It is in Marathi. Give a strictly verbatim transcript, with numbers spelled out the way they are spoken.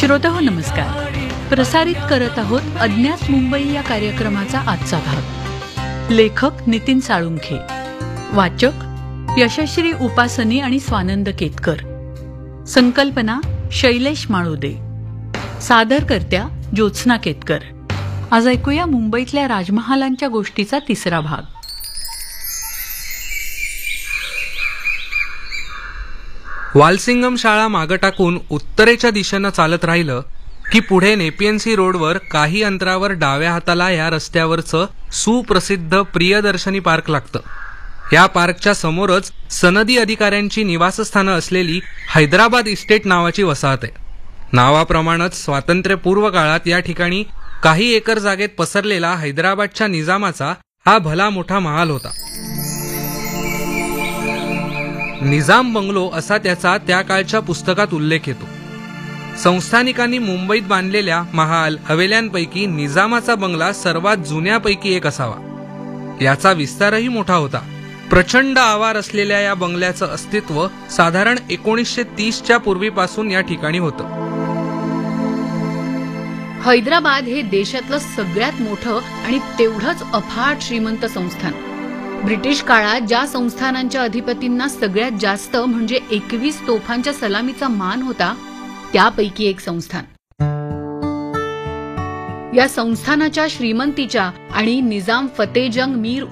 श्रोताहो नमस्कार. प्रसारित करत आहोत अज्ञात मुंबई या कार्यक्रमाचा आजचा भाग. लेखक नितीन साळुंखे, वाचक यशश्री उपासनी आणि स्वानंद केतकर, संकल्पना शैलेश माळुदे, सादरकर्त्या ज्योत्स्ना केतकर. आज ऐकूया मुंबईतल्या राजमहालांच्या गोष्टीचा तिसरा भाग. वालसिंगम शाळा मागं टाकून उत्तरेच्या दिशेनं चालत राहिलं की पुढे नेपियन्सी रोडवर काही अंतरावर डाव्या हाताला या रस्त्यावरचं सुप्रसिद्ध प्रियदर्शनी पार्क लागतं. या पार्कच्या समोरच सनदी अधिकाऱ्यांची निवासस्थानं असलेली हैदराबाद इस्टेट नावाची वसाहत आहे. नावाप्रमाणेच स्वातंत्र्यपूर्व काळात या ठिकाणी काही एकर जागेत पसरलेला हैदराबादच्या निजामाचा हा भला मोठा महाल होता. निजाम बंगलो असा त्याचा त्या काळच्या पुस्तकात उल्लेख येतो. संस्थानिकांनी मुंबईत बांधलेल्या महाल हवेल्यांपैकी निजामाचा बंगला सर्वात जुन्यापैकी एक असावा. याचा विस्तारही मोठा होता. प्रचंड आवार असलेल्या या बंगल्याचं अस्तित्व साधारण एकोणीसशे तीसच्या पूर्वीपासून या ठिकाणी होतं. हैदराबाद हे देशातलं सगळ्यात मोठं आणि तेवढंच अफाट श्रीमंत संस्थान. ब्रिटिश काळात ज्या संस्थानांच्या अधिपतींना सगळ्यात जास्त म्हणजे एकवीस तोफांच्या सलामीचा मान होता त्यापैकी एक संस्थान. या संस्थानाच्या श्रीमंतीच्या आणि निजाम फतेजंग मीर